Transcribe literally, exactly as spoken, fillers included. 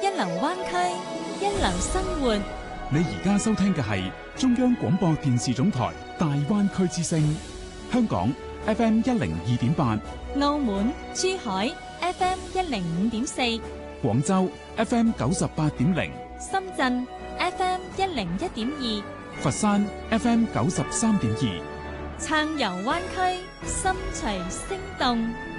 流灣區，一流生活。 你而家收聽嘅係中央廣播電視總台大灣區之聲，香港 F M 一零二點八， 澳門、珠海 F M 一零五點四， 廣州 F M 九十八點零， 深圳 F M 一零一點二， 佛山 F M 九十三點二。 暢遊灣區，心隨聲動。